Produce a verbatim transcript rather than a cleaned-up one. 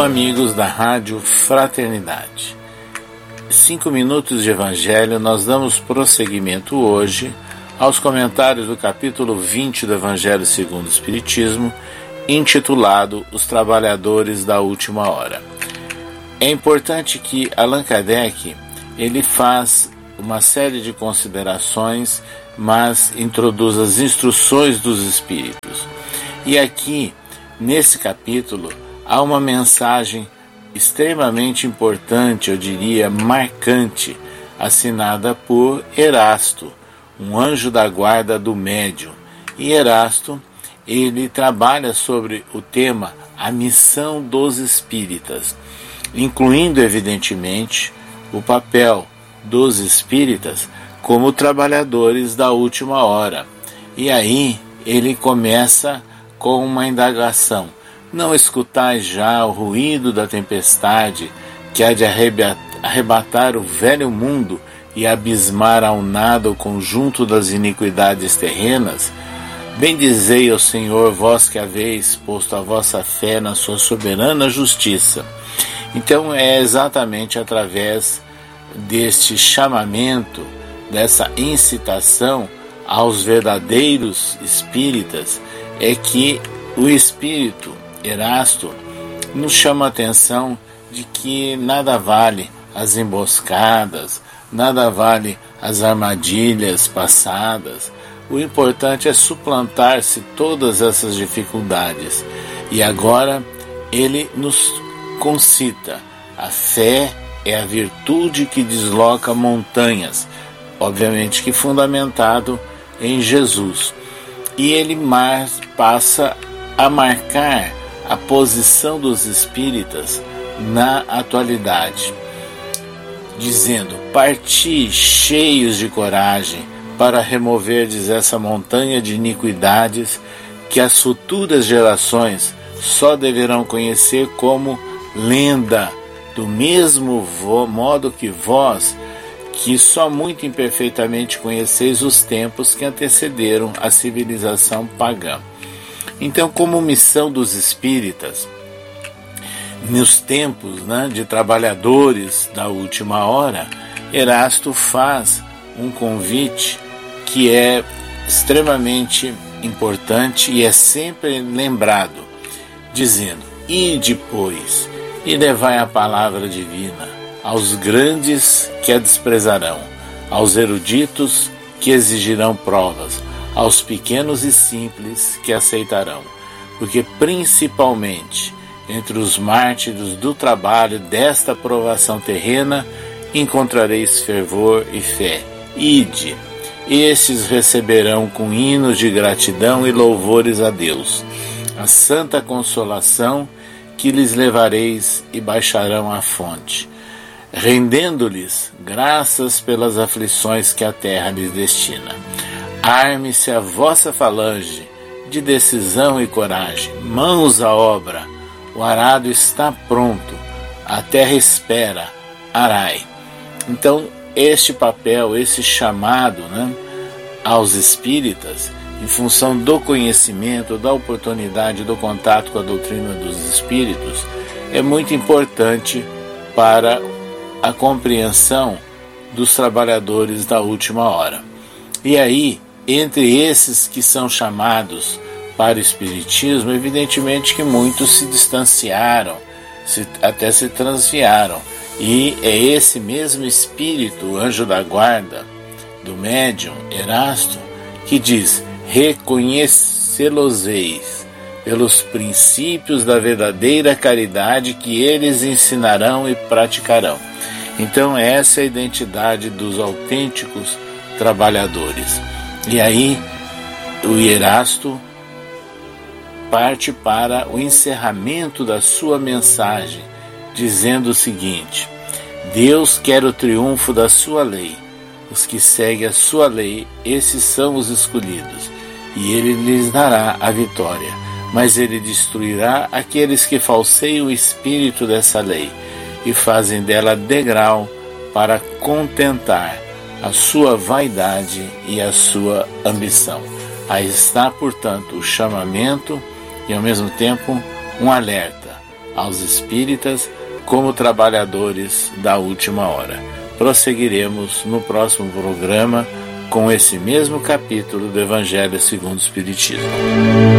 amigos da Rádio Fraternidade. Cinco minutos de Evangelho, nós damos prosseguimento hoje aos comentários do capítulo vinte do Evangelho segundo o Espiritismo, intitulado Os Trabalhadores da Última Hora. É importante que Allan Kardec ele faz uma série de considerações, mas introduz as instruções dos Espíritos. E aqui, nesse capítulo, há uma mensagem extremamente importante, eu diria marcante, assinada por Erasto, um anjo da guarda do médium. E Erasto, ele trabalha sobre o tema a missão dos espíritas, incluindo, evidentemente, o papel dos espíritas como trabalhadores da última hora. E aí ele começa com uma indagação: não escutais já o ruído da tempestade que há de arrebatar o velho mundo e abismar ao nada o conjunto das iniquidades terrenas? Bendizei ao Senhor, vós que haveis posto a vossa fé na sua soberana justiça. Então é exatamente através deste chamamento, dessa incitação aos verdadeiros espíritas, é que o espírito Erasto nos chama a atenção de que nada vale as emboscadas, nada vale as armadilhas passadas. O importante é suplantar-se todas essas dificuldades. E agora ele nos concita: a fé é a virtude que desloca montanhas, obviamente que fundamentado em Jesus. E ele mais passa a marcar a posição dos espíritas na atualidade, dizendo: parti cheios de coragem para removerdes essa montanha de iniquidades que as futuras gerações só deverão conhecer como lenda, do mesmo modo que vós, que só muito imperfeitamente conheceis os tempos que antecederam a civilização pagã. Então, como missão dos espíritas, nos tempos né, de trabalhadores da última hora, Erasto faz um convite que é extremamente importante e é sempre lembrado, dizendo: ide, pois, e levai a palavra divina aos grandes que a desprezarão, aos eruditos que exigirão provas, aos pequenos e simples que aceitarão, porque principalmente entre os mártires do trabalho desta provação terrena encontrareis fervor e fé. Ide, estes receberão com hinos de gratidão e louvores a Deus a santa consolação que lhes levareis e baixarão à fonte, rendendo-lhes graças pelas aflições que a terra lhes destina. Arme-se a vossa falange de decisão e coragem, mãos à obra, o arado está pronto, a terra espera, arai. Então, este papel, esse chamado né, aos espíritas, em função do conhecimento, da oportunidade, do contato com a doutrina dos espíritos, é muito importante para a compreensão dos trabalhadores da última hora. E aí, entre esses que são chamados para o espiritismo, evidentemente que muitos se distanciaram, se, até se transviaram. E é esse mesmo espírito, anjo da guarda do médium Erasto, que diz: reconhecê-los-eis pelos princípios da verdadeira caridade que eles ensinarão e praticarão. Então essa é a identidade dos autênticos trabalhadores. E aí o Erasto parte para o encerramento da sua mensagem, dizendo o seguinte: Deus quer o triunfo da sua lei. Os que seguem a sua lei, esses são os escolhidos, e ele lhes dará a vitória. Mas ele destruirá aqueles que falseiam o espírito dessa lei e fazem dela degrau para contentar a sua vaidade e a sua ambição. Aí está, portanto, o chamamento e, ao mesmo tempo, um alerta aos espíritas como trabalhadores da última hora. Prosseguiremos no próximo programa com esse mesmo capítulo do Evangelho segundo o Espiritismo.